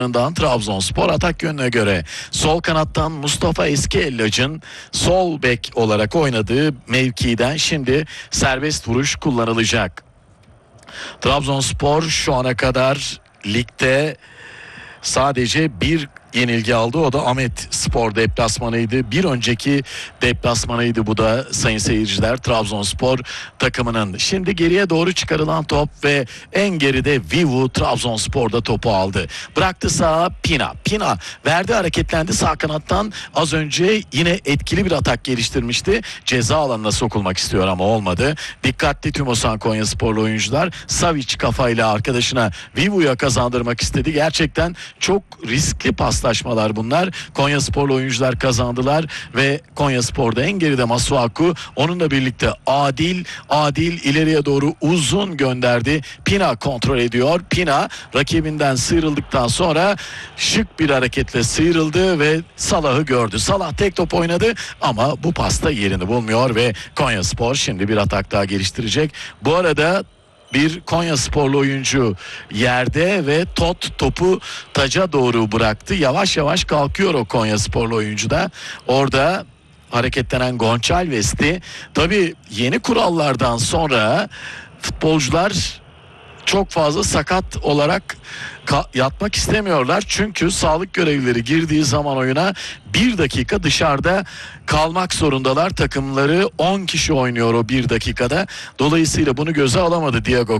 Trabzonspor atak yönüne göre sol kanattan Mustafa Eskiellaç'ın sol bek olarak oynadığı mevkiden şimdi serbest vuruş kullanılacak. Trabzonspor şu ana kadar ligde sadece bir yenilgi aldı. O da Ahmet Spor deplasmanıydı. Bir önceki deplasmanıydı bu da sayın seyirciler, Trabzonspor takımının. Şimdi geriye doğru çıkarılan top ve en geride Vivu Trabzonspor'da topu aldı. Bıraktı sağa Pina. Pina verdi, hareketlendi sağ kanattan. Az önce yine etkili bir atak geliştirmişti. Ceza alanına sokulmak istiyor ama olmadı. Dikkatli Tümosan Konyasporlu oyuncular. Savic kafayla arkadaşına Vivu'ya kazandırmak istedi. Gerçekten çok riskli paslaşmalar bunlar. Konyasporlu oyuncular kazandılar ve Konyaspor'da en geride Masuaku, onunla birlikte Adil ileriye doğru uzun gönderdi. Pina kontrol ediyor. Pina rakibinden sıyrıldıktan sonra şık bir hareketle sıyrıldı ve Salah'ı gördü. Salah tek top oynadı ama bu pasta yerini bulmuyor ve Konyaspor şimdi bir atak daha geliştirecek. Bu arada bir Konyasporlu oyuncu yerde ve topu taca doğru bıraktı. Yavaş yavaş kalkıyor o Konyasporlu oyuncu da. Orada hareketlenen Gonçalves'ti. Tabii yeni kurallardan sonra futbolcular çok fazla sakat olarak yatmak istemiyorlar. Çünkü sağlık görevlileri girdiği zaman oyuna 1 dakika dışarıda kalmak zorundalar. Takımları 10 kişi oynuyor o 1 dakikada. Dolayısıyla bunu göze alamadı Diego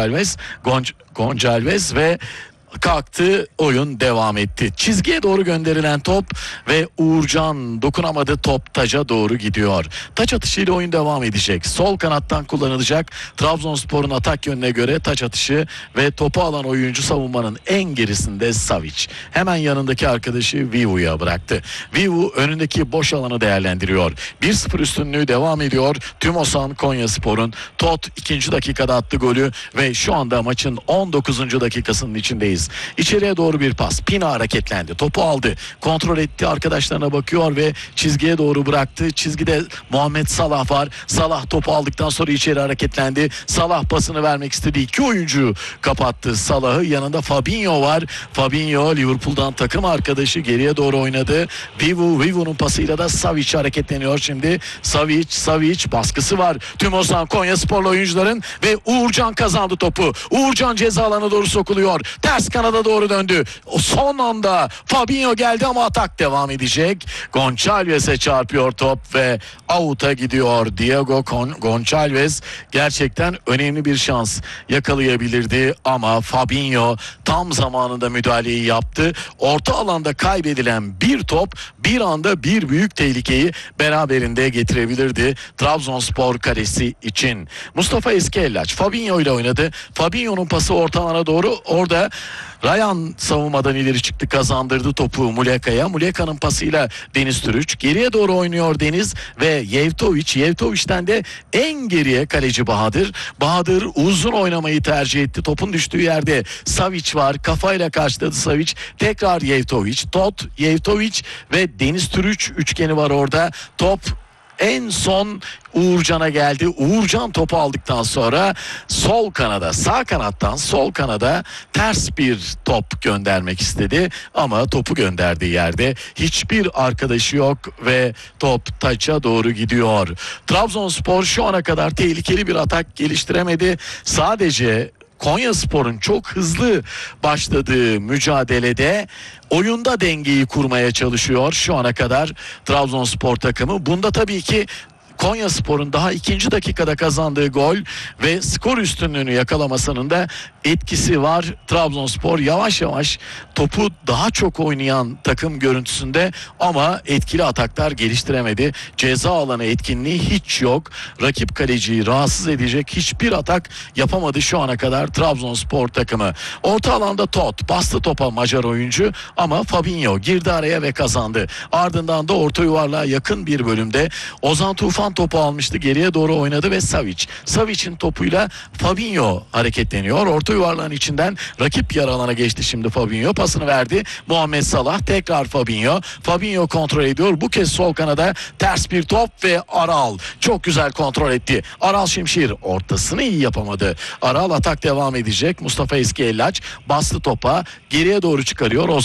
Gonçalves ve kalktı, oyun devam etti. Çizgiye doğru gönderilen top ve Uğurcan dokunamadı, top taca doğru gidiyor. Taç atışıyla oyun devam edecek. Sol kanattan kullanılacak. Trabzonspor'un atak yönüne göre taç atışı ve topu alan oyuncu savunmanın en gerisinde Savic. Hemen yanındaki arkadaşı Vivu'ya bıraktı. Vivu önündeki boş alanı değerlendiriyor. 1-0 üstünlüğü devam ediyor. Tümosan Konyaspor'un. Tot 2. dakikada attı golü ve şu anda maçın 19. dakikasının içindeyiz. İçeriye doğru bir pas. Pina hareketlendi. Topu aldı. Kontrol etti. Arkadaşlarına bakıyor ve çizgiye doğru bıraktı. Çizgide Muhammed Salah var. Salah topu aldıktan sonra içeri hareketlendi. Salah pasını vermek istedi. 2 oyuncu kapattı Salah'ı. Yanında Fabinho var. Fabinho Liverpool'dan takım arkadaşı, geriye doğru oynadı. Vivu'nun pasıyla da Savic hareketleniyor şimdi. Savic baskısı var. Tümosan Konyasporlu oyuncuların ve Uğurcan kazandı topu. Uğurcan ceza alanına doğru sokuluyor. Ters kanada doğru döndü. O son anda Fabinho geldi ama atak devam edecek. Gonçalves'e çarpıyor top ve out'a gidiyor. Diego Gonçalves gerçekten önemli bir şans yakalayabilirdi ama Fabinho tam zamanında müdahaleyi yaptı. Orta alanda kaybedilen bir top bir anda bir büyük tehlikeyi beraberinde getirebilirdi Trabzonspor kalesi için. Mustafa Eskiellaç Fabinho ile oynadı. Fabinho'nun pası orta alana doğru, orada Ryan savunmadan ileri çıktı, kazandırdı topu Muleka'ya. Muleka'nın pasıyla Deniz Türüç. Geriye doğru oynuyor Deniz ve Yevtovic'ten de en geriye kaleci Bahadır. Bahadır uzun oynamayı tercih etti. Topun düştüğü yerde Savic var. Kafayla karşıladı Savic. Tekrar Yevtovic ve Deniz Türüç üçgeni var orada. Top en son Uğurcan'a geldi. Uğurcan topu aldıktan sonra sağ kanattan sol kanada ters bir top göndermek istedi ama topu gönderdiği yerde hiçbir arkadaşı yok ve top taça doğru gidiyor. Trabzonspor şu ana kadar tehlikeli bir atak geliştiremedi. Sadece Konyaspor'un çok hızlı başladığı mücadelede oyunda dengeyi kurmaya çalışıyor şu ana kadar Trabzonspor takımı. Bunda tabii ki Konyaspor'un daha 2. dakikada kazandığı gol ve skor üstünlüğünü yakalamasının da etkisi var. Trabzonspor yavaş yavaş topu daha çok oynayan takım görüntüsünde ama etkili ataklar geliştiremedi. Ceza alanı etkinliği hiç yok. Rakip kaleciyi rahatsız edecek hiçbir atak yapamadı şu ana kadar Trabzonspor takımı. Orta alanda bastı topa Macar oyuncu ama Fabinho girdi araya ve kazandı. Ardından da orta yuvarlığa yakın bir bölümde Ozan Tufan Osman topu almıştı. Geriye doğru oynadı ve Savic'in topuyla Fabinho hareketleniyor. Orta yuvarlağın içinden rakip yarı alana geçti şimdi Fabinho. Pasını verdi. Muhammed Salah tekrar Fabinho. Fabinho kontrol ediyor. Bu kez sol kanada ters bir top ve Aral çok güzel kontrol etti. Aral Şimşir ortasını iyi yapamadı. Aral atak devam edecek. Mustafa Eskiellaç bastı topa. Geriye doğru çıkarıyor.